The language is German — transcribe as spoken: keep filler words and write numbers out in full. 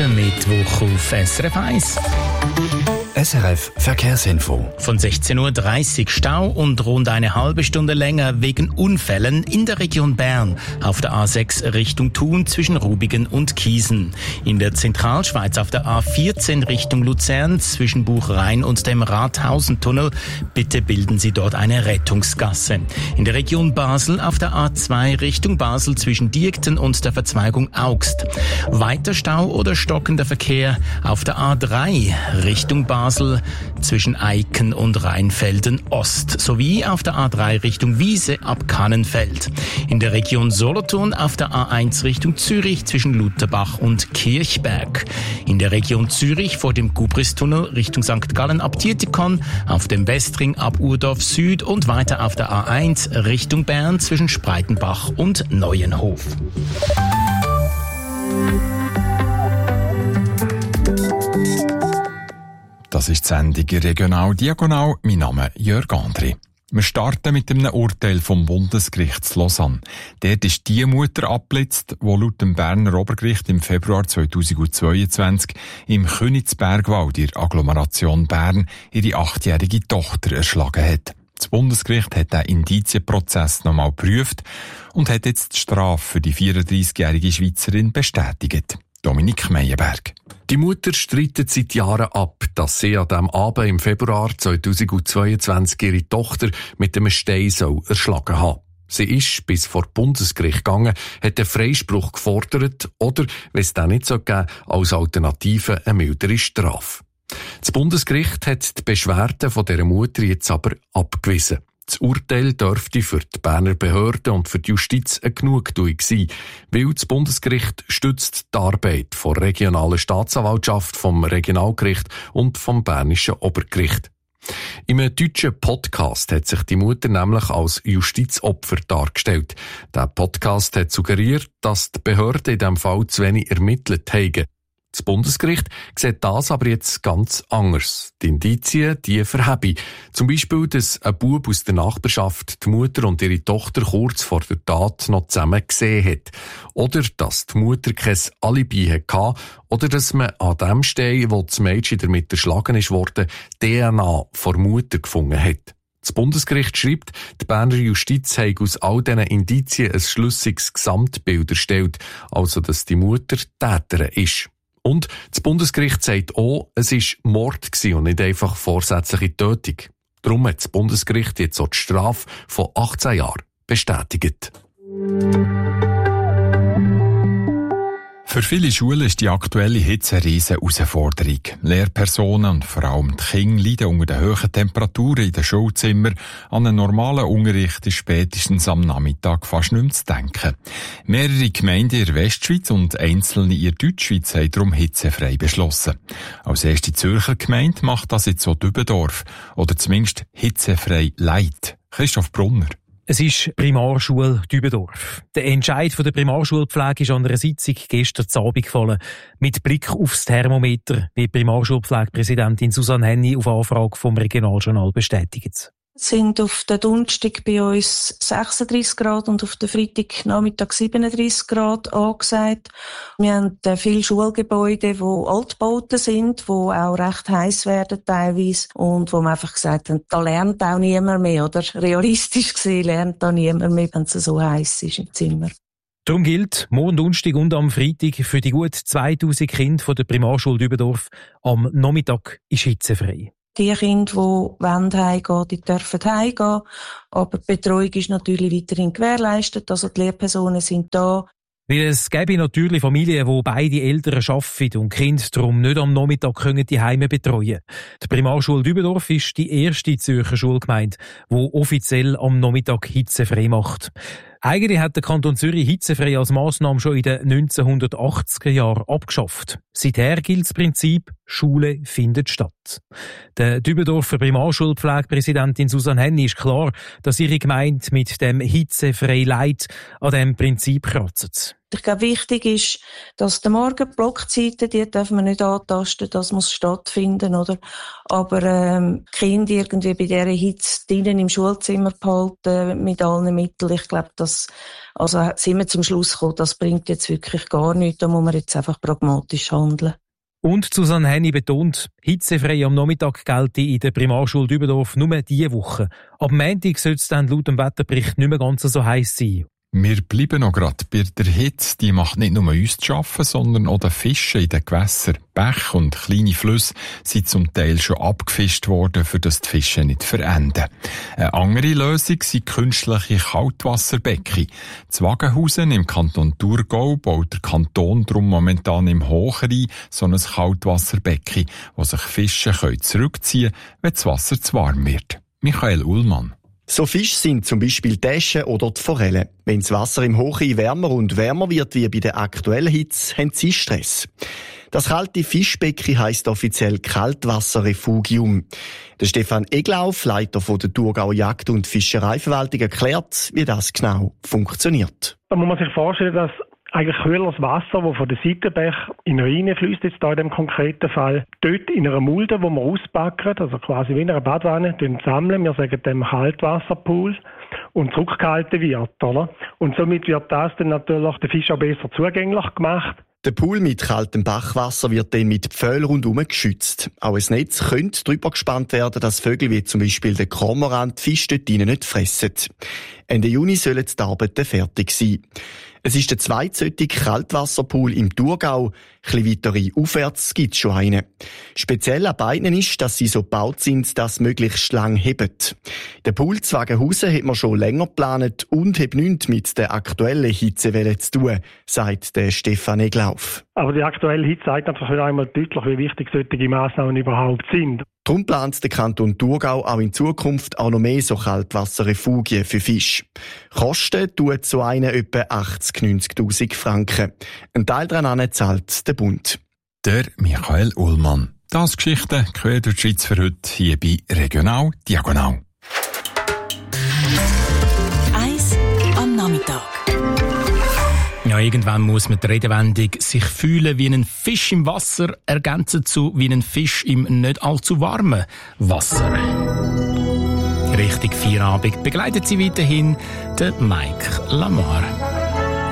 Mittwoch auf S R F eins. S R F Verkehrsinfo. Von sechzehn Uhr dreißig Stau und rund eine halbe Stunde länger wegen Unfällen in der Region Bern auf der A sechs Richtung Thun zwischen Rubigen und Kiesen. In der Zentralschweiz auf der A vierzehn Richtung Luzern zwischen Buchrhein und dem Rathausentunnel. Bitte bilden Sie dort eine Rettungsgasse. In der Region Basel auf der A zwei Richtung Basel zwischen Diekten und der Verzweigung Augst. Weiter Stau oder stockender Verkehr auf der A drei Richtung Basel zwischen Eiken und Rheinfelden Ost sowie auf der A drei Richtung Wiese ab Kannenfeld. In der Region Solothurn auf der A eins Richtung Zürich zwischen Lutherbach und Kirchberg. In der Region Zürich vor dem Gubristunnel Richtung Sankt Gallen ab Dietikon, auf dem Westring ab Urdorf Süd und weiter auf der A eins Richtung Bern zwischen Spreitenbach und Neuenhof. Das ist die Sendung Regional Diagonal. Mein Name ist Jörg Andri. Wir starten mit einem Urteil vom Bundesgericht zu Lausanne. Dort ist die Mutter abgeblitzt, die laut dem Berner Obergericht im Februar zweitausendzweiundzwanzig im Königsbergwald in der Agglomeration Bern ihre achtjährige Tochter erschlagen hat. Das Bundesgericht hat den Indizienprozess nochmal geprüft und hat jetzt die Strafe für die vierunddreißigjährige Schweizerin bestätigt. Dominik Meyerberg. Die Mutter streitet seit Jahren ab, dass sie an diesem Abend im Februar zweitausendzweiundzwanzig ihre Tochter mit einem Stein erschlagen hat. Sie ist bis vor Bundesgericht gegangen, hat einen Freispruch gefordert oder, wenn es den nicht so gegeben, als Alternative eine mildere Strafe. Das Bundesgericht hat die Beschwerden von dieser Mutter jetzt aber abgewiesen. Das Urteil dürfte für die Berner Behörden und für die Justiz eine Genugtuung sein, weil das Bundesgericht stützt die Arbeit der regionalen Staatsanwaltschaft, vom Regionalgericht und vom Bernischen Obergericht. Im deutschen Podcast hat sich die Mutter nämlich als Justizopfer dargestellt. Der Podcast hat suggeriert, dass die Behörden in diesem Fall zu wenig ermittelt haben. Das Bundesgericht sieht das aber jetzt ganz anders. Die Indizien, die verhebe. Zum Beispiel, dass ein Bub aus der Nachbarschaft die Mutter und ihre Tochter kurz vor der Tat noch zusammen gesehen hat. Oder dass die Mutter kein Alibi hatte. Oder dass man an dem Stein, wo das Mädchen damit erschlagen ist worden, D N A von der Mutter gefunden hat. Das Bundesgericht schreibt, die Berner Justiz habe aus all diesen Indizien ein schlüssiges Gesamtbild erstellt, also dass die Mutter Täterin ist. Und das Bundesgericht sagt auch, es war Mord und nicht einfach vorsätzliche Tötung. Darum hat das Bundesgericht jetzt auch die Strafe von achtzehn Jahren bestätigt. Für viele Schulen ist die aktuelle Hitze eine riesige Herausforderung. Lehrpersonen und vor allem die Kinder leiden unter den hohen Temperaturen in den Schulzimmern. An einen normalen Unterricht ist spätestens am Nachmittag fast nicht mehr zu denken. Mehrere Gemeinden in der Westschweiz und einzelne in der Deutschschweiz haben darum hitzefrei beschlossen. Als erste Zürcher Gemeinde macht das jetzt so Dübendorf. Oder zumindest hitzefrei Light. Christoph Brunner. Es ist Primarschule Dübendorf. Der Entscheid von der Primarschulpflege ist an einer Sitzung gestern Abend gefallen. Mit Blick aufs Thermometer, wie Primarschulpflegepräsidentin Susanne Henny auf Anfrage vom Regionaljournal bestätigt. Es sind auf den Donnerstag bei uns sechsunddreissig Grad und auf den Freitagnachmittag siebenunddreissig Grad angesagt. Wir haben viele Schulgebäude, die Altbauten sind, die auch recht heiß werden teilweise und wo wir einfach gesagt haben, da lernt auch niemand mehr, oder? Realistisch gesehen lernt da niemand mehr, wenn es so heiß ist im Zimmer. Darum gilt, morgen Donnerstag und am Freitag für die gut zweitausend Kinder von der Primarschule Dübendorf, am Nachmittag ist hitzefrei. Die Kinder, die heimgehen, die dürfen heimgehen. Aber die Betreuung ist natürlich weiterhin gewährleistet. Also die Lehrpersonen sind da. Weil es gäbe natürlich Familien, wo beide Eltern arbeiten und Kinder darum nicht am Nachmittag können die Heime betreuen. Die Primarschule Dübendorf ist die erste Zürcher Schulgemeinde, die offiziell am Nachmittag hitzefrei macht. Eigentlich hat der Kanton Zürich hitzefrei als Massnahme schon in den neunzehnhundertachtziger Jahren abgeschafft. Seither gilt das Prinzip, Schule findet statt. Der Dübendorfer Primarschulpflegepräsidentin Susanne Henny ist klar, dass ihre Gemeinde mit dem hitzefrei Leid an diesem Prinzip kratzt. Ich glaube, wichtig ist, dass der Morgen, die Blockzeiten, die darf man nicht antasten, das muss stattfinden, oder? Aber, ähm, die Kinder irgendwie bei dieser Hitze drinnen im Schulzimmer behalten, mit allen Mitteln, ich glaube, das, also sind wir zum Schluss gekommen, das bringt jetzt wirklich gar nichts, da muss man jetzt einfach pragmatisch handeln. Und Susanne Henny betont, hitzefrei am Nachmittag gelte in der Primarschule Dübendorf nur diese Woche. Ab Montag soll es dann laut dem Wetterbericht nicht mehr ganz so heiß sein. Wir bleiben noch gerade bei der Hitze. Die macht nicht nur uns zu arbeiten, sondern auch den Fischen in den Gewässern. Bäche und kleine Flüsse sind zum Teil schon abgefischt worden, für das die Fische nicht verenden. Eine andere Lösung sind künstliche Kaltwasserbecken. In Wagenhausen im Kanton Thurgau baut der Kanton darum momentan im Hochrhein so ein Kaltwasserbecken, wo sich Fische zurückziehen können, wenn das Wasser zu warm wird. Michael Ullmann. So Fische sind zum Beispiel die Äsche oder die Forelle. Wenn das Wasser im Hochrhein wärmer und wärmer wird wie bei der aktuellen Hitze, haben sie Stress. Das kalte Fischbecken heisst offiziell Kaltwasserrefugium. Der Stefan Eglauf, Leiter von der Thurgauer Jagd- und Fischereiverwaltung, erklärt, wie das genau funktioniert. Da muss man sich vorstellen, dass eigentlich höheres Wasser, das von den Seitenbächen in den Rhein fließt, jetzt da in dem konkreten Fall, dort in einer Mulde, wo wir auspacken, also quasi wie in einer Badwanne, sammeln, wir sagen dem Kaltwasserpool, und zurückgehalten wird, oder? Und somit wird das dann natürlich den Fisch auch besser zugänglich gemacht. Der Pool mit kaltem Bachwasser wird dann mit Pfählen rundum geschützt. Auch ein Netz könnte drüber gespannt werden, dass Vögel wie zum Beispiel der Kormorant die Fische dort nicht fressen. Ende Juni sollen die Arbeiten fertig sein. Es ist der zweitsolche Kaltwasserpool im Thurgau. Ein bisschen weiter aufwärts gibt es schon einen. Speziell an beiden ist, dass sie so gebaut sind, dass sie möglichst lang heben. Der Pool zu Wagenhausen hat man schon länger geplant und hat nichts mit der aktuellen Hitzewelle zu tun, sagt der Stefan Eglauf. Aber die aktuelle Hitze zeigt einfach wieder einmal deutlich, wie wichtig solche Massnahmen überhaupt sind. Darum plant der Kanton Thurgau auch in Zukunft auch noch mehr so Kaltwasserrefugien für Fische. Kosten tut so eine etwa achtzig bis neunzigtausend Franken. Ein Teil daran zahlt der Bund. Der Michael Ullmann. Das Geschichte quer durch die Schweiz für heute hier bei Regional Diagonal. Eins am Nachmittag. Ja, irgendwann muss man die Redewendung «sich fühlen wie ein Fisch im Wasser» ergänzen zu «wie ein Fisch im nicht allzu warmen Wasser». Richtig Feierabend begleitet sie weiterhin der Mike Lamar.